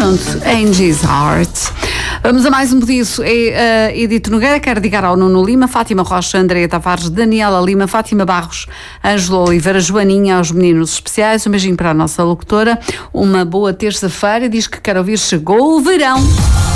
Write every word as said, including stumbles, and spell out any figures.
pronto, Angie's Heart. Vamos a mais um pedido. É uh, Edito Nogueira, quero dedicar ao Nuno Lima, Fátima Rocha, Andréia Tavares, Daniela Lima, Fátima Barros, Ângelo Oliveira, Joaninha, aos meninos especiais. Um beijinho para a nossa locutora. Uma boa terça-feira. Diz que quer ouvir Chegou o Verão.